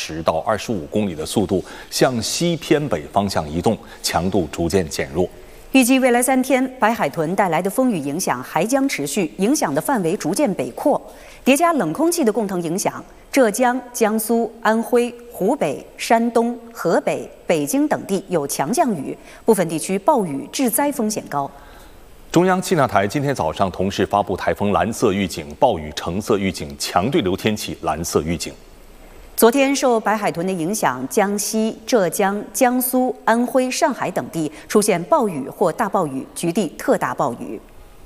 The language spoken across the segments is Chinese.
10到25公里的速度向西偏北方向移动，强度逐渐减弱。 预计未来3天，白海豚带来的风雨影响还将持续，影响的范围逐渐北扩。叠加冷空气的共同影响，浙江、江苏、安徽、湖北、山东、河北、北京等地有强降雨，部分地区暴雨致灾风险高。 中央气象台今天早上同时发布台风蓝色预警、暴雨橙色预警、强对流天气蓝色预警。 昨天受白海豚的影响，江西、浙江、江苏、安徽、上海等地出现暴雨或大暴雨，局地特大暴雨。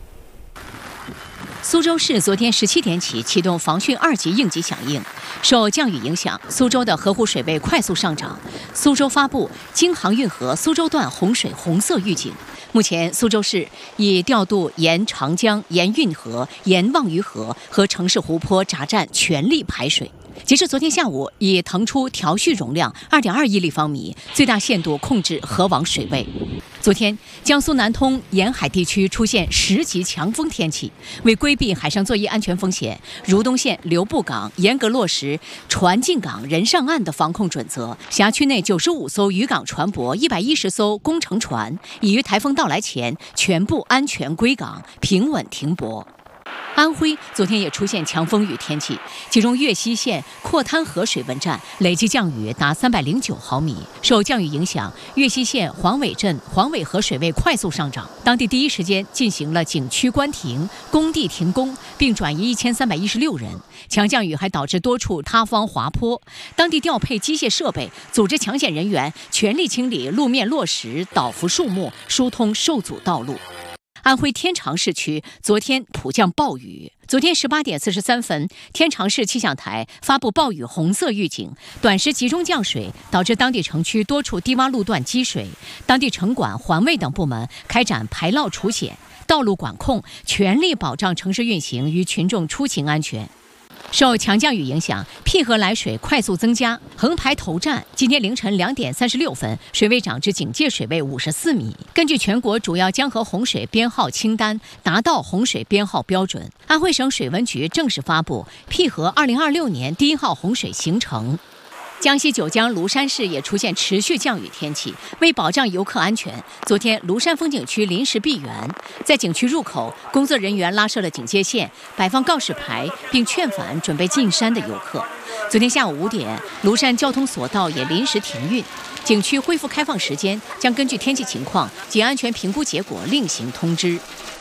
苏州市昨天17点起启动防汛2级应急响应，受降雨影响，苏州的河湖水位快速上涨。苏州发布京杭运河苏州段洪水红色预警。目前，苏州市已调度沿长江、沿运河、沿望鱼河和城市湖泊闸站全力排水。截至昨天下午，已腾出调蓄容量2.2亿立方米，最大限度控制河网水位。昨天，江苏南通沿海地区出现10级强风天气，为规避海上作业安全风险，如东县刘步港严格落实船进港人上岸的防控准则。辖区内95艘渔港船舶、110艘工程船已于台风到来前全部安全归港，平稳停泊。安徽昨天也出现强风雨天气，其中岳西县阔滩河水文站累计降雨达309毫米。受降雨影响，岳西县黄尾镇黄尾河水位快速上涨，当地第一时间进行了景区关停、工地停工，并转移1316人。强降雨还导致多处塌方滑坡，当地调配机械设备，组织抢险人员全力清理路面落石、倒伏树木，疏通受阻道路。安徽天长市区昨天普降暴雨。昨天18点43分，天长市气象台发布暴雨红色预警，短时集中降水，导致当地城区多处低洼路段积水。当地城管、环卫等部门开展排涝除险、道路管控，全力保障城市运行与群众出行安全。受强降雨影响，淠河来水快速增加，横排头站今天凌晨2点36分，水位涨至警戒水位54米。根据全国主要江河洪水编号清单，达到洪水编号标准。安徽省水文局正式发布淠河2026年第1号洪水形成。江西九江庐山市也出现持续降雨天气，为保障游客安全，昨天庐山风景区临时闭园，在景区入口，工作人员拉设了警戒线，摆放告示牌，并劝返准备进山的游客。昨天下午5点，庐山交通索道也临时停运，景区恢复开放时间将根据天气情况及安全评估结果另行通知。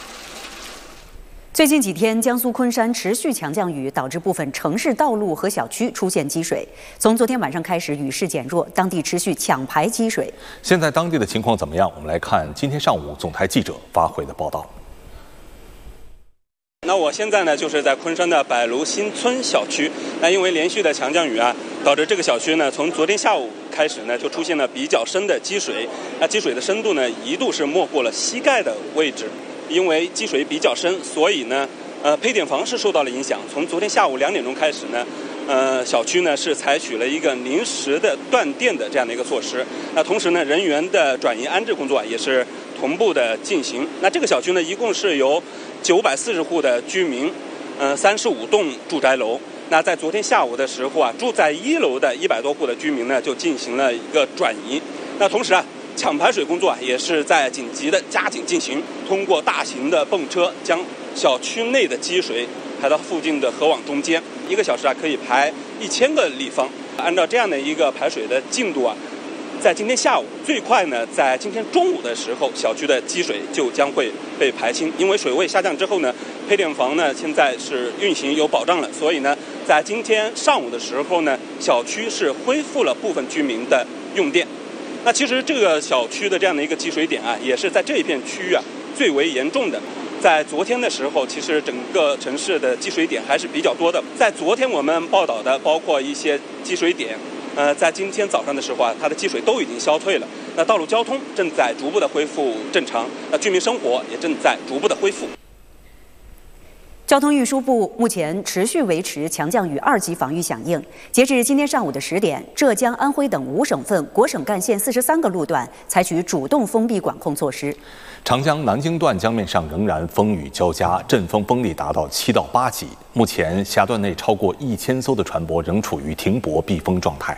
最近几天，江苏昆山持续强降雨，导致部分城市道路和小区出现积水。从昨天晚上开始，雨势减弱，当地持续抢排积水。 现在当地的情况怎么样？我们来看今天上午总台记者发回的报道。 那我现在呢，就是在昆山的百庐新村小区。那因为连续的强降雨啊，导致这个小区呢，从昨天下午开始呢，就出现了比较深的积水。那积水的深度呢，一度是没过了膝盖的位置。因为积水比较深，所以呢，配电房是受到了影响。从昨天下午2点钟开始呢，小区呢是采取了一个临时的断电的这样的一个措施。那同时呢，人员的转移安置工作也是同步的进行。那这个小区呢，一共是由940户的居民，35栋住宅楼。那在昨天下午的时候啊，住在1楼的100多户的居民呢，就进行了一个转移。那同时啊，抢排水工作也是在紧急的加紧进行，通过大型的泵车将小区内的积水排到附近的河网中间，1个小时啊可以排1000个立方。按照这样的一个排水的进度啊，在今天下午最快呢，在今天中午的时候，小区的积水就将会被排清。因为水位下降之后呢，配电房呢现在是运行有保障了，所以呢，在今天上午的时候呢，小区是恢复了部分居民的用电。那其实这个小区的这样的一个积水点啊，也是在这一片区域啊最为严重的。在昨天的时候，其实整个城市的积水点还是比较多的。在昨天我们报道的，包括一些积水点，在今天早上的时候啊，它的积水都已经消退了。那道路交通正在逐步的恢复正常，那居民生活也正在逐步的恢复。 交通运输部目前持续维持强降雨2级防御响应。截至今天上午的10点，浙江、安徽等5省份国省干线43个路段采取主动封闭管控措施。 长江南京段江面上仍然风雨交加，阵风风力达到7到8级。目前辖段内超过1000艘的船舶仍处于停泊避风状态。